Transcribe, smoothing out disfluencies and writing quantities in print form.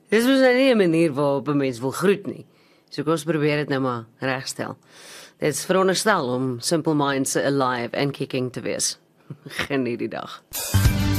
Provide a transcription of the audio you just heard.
Dis mos nou nie 'n manier waarop 'n mens wil groet nie. So kom ons probeer dit nou maar regstel. Dit is veronderstel om Simple Minds alive and kicking te wees. Geniet die dag.